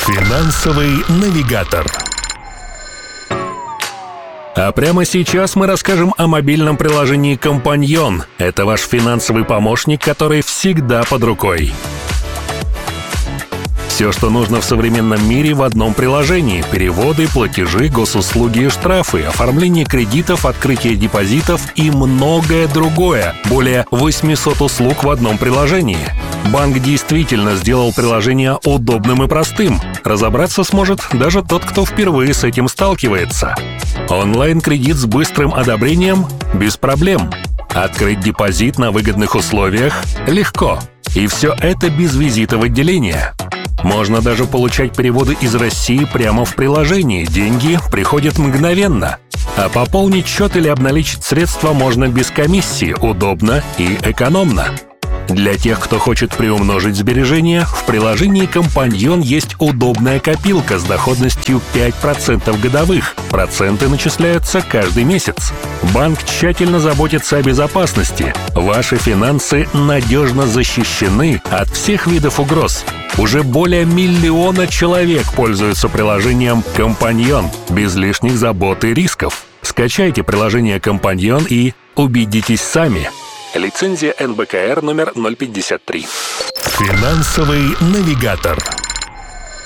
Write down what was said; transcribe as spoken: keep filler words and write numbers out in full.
Финансовый навигатор. А прямо сейчас мы расскажем о мобильном приложении «Компаньон». Это ваш финансовый помощник, который всегда под рукой. Все, что нужно в современном мире, в одном приложении. Переводы, платежи, госуслуги и штрафы, оформление кредитов, открытие депозитов и многое другое. Более восемьсот услуг в одном приложении. Банк действительно сделал приложение удобным и простым. Разобраться сможет даже тот, кто впервые с этим сталкивается. Онлайн-кредит с быстрым одобрением – без проблем. Открыть депозит на выгодных условиях – легко. И все это без визита в отделение. Можно даже получать переводы из России прямо в приложении. Деньги приходят мгновенно. А пополнить счет или обналичить средства можно без комиссии, удобно и экономно. Для тех, кто хочет приумножить сбережения, в приложении «Компаньон» есть удобная копилка с доходностью пять процентов годовых. Проценты начисляются каждый месяц. Банк тщательно заботится о безопасности. Ваши финансы надежно защищены от всех видов угроз. Уже более миллиона человек пользуются приложением «Компаньон» без лишних забот и рисков. Скачайте приложение «Компаньон» и убедитесь сами. Лицензия эн бэ ка эр номер ноль пятьдесят три. Финансовый навигатор.